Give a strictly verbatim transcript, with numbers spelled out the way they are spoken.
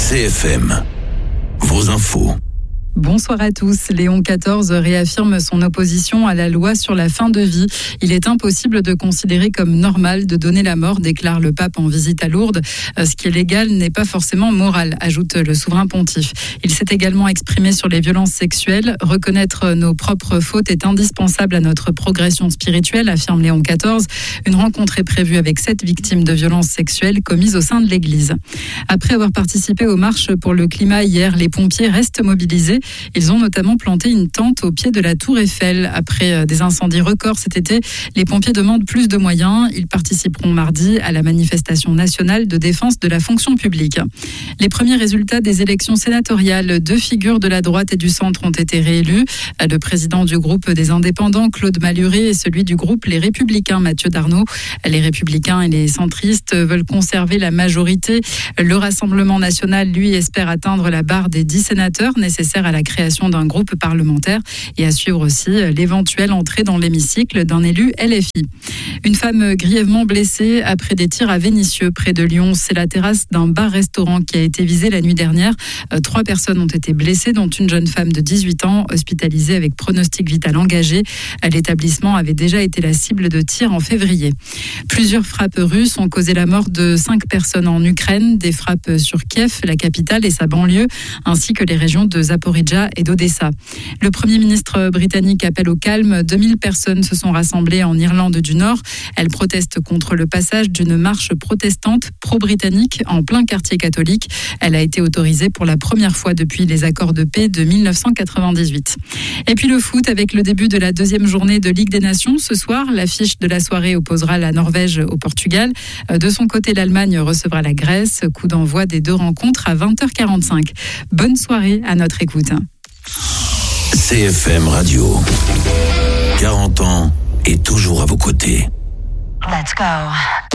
C F M, vos infos. Bonsoir à tous. Léon quatorze réaffirme son opposition à la loi sur la fin de vie. Il est impossible de considérer comme normal de donner la mort, déclare le pape en visite à Lourdes. Ce qui est légal n'est pas forcément moral, ajoute le souverain pontife. Il s'est également exprimé sur les violences sexuelles. Reconnaître nos propres fautes est indispensable à notre progression spirituelle, affirme Léon quatorze. Une rencontre est prévue avec sept victimes de violences sexuelles commises au sein de l'Église. Après avoir participé aux marches pour le climat hier, les pompiers restent mobilisés. Ils ont notamment planté une tente au pied de la Tour Eiffel. Après des incendies records cet été, les pompiers demandent plus de moyens. Ils participeront mardi à la manifestation nationale de défense de la fonction publique. Les premiers résultats des élections sénatoriales, deux figures de la droite et du centre ont été réélus. Le président du groupe des Indépendants, Claude Malhuret, et celui du groupe Les Républicains, Mathieu Darnaud. Les Républicains et les centristes veulent conserver la majorité. Le Rassemblement national, lui, espère atteindre la barre des dix sénateurs nécessaires à la création d'un groupe parlementaire et à suivre aussi l'éventuelle entrée dans l'hémicycle d'un élu L F I. Une femme grièvement blessée après des tirs à Vénissieux, près de Lyon. C'est la terrasse d'un bar-restaurant qui a été visée la nuit dernière. Trois personnes ont été blessées, dont une jeune femme de dix-huit ans, hospitalisée avec pronostic vital engagé. L'établissement avait déjà été la cible de tirs en février. Plusieurs frappes russes ont causé la mort de cinq personnes en Ukraine. Des frappes sur Kiev, la capitale et sa banlieue, ainsi que les régions de Zaporizhzhia et d'Odessa. Le Premier ministre britannique appelle au calme. deux mille personnes se sont rassemblées en Irlande du Nord. Elles protestent contre le passage d'une marche protestante pro-britannique en plein quartier catholique. Elle a été autorisée pour la première fois depuis les accords de paix de mille neuf cent quatre-vingt-dix-huit. Et puis le foot avec le début de la deuxième journée de Ligue des Nations. Ce soir, l'affiche de la soirée opposera la Norvège au Portugal. De son côté, l'Allemagne recevra la Grèce. Coup d'envoi des deux rencontres à vingt heures quarante-cinq. Bonne soirée à notre écoute. C F M Radio, quarante ans et toujours à vos côtés. Let's go.